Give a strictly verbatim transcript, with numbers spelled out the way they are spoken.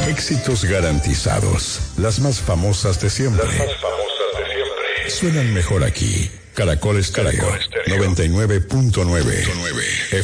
Éxitos garantizados. Las más famosas de siempre. Las más famosas de siempre. Suenan mejor aquí. Caracol Estéreo noventa y nueve punto nueve F